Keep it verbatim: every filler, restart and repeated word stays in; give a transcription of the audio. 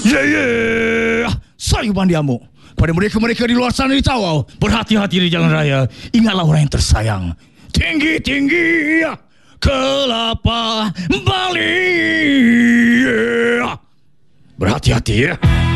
Ya, ya. Saya Bandiamu. Pada mereka-mereka di luar sana di Tawau, berhati-hati di jalan raya. Ingatlah orang yang tersayang. Tinggi-tinggi kelapa Bali. Berhati-hati ya.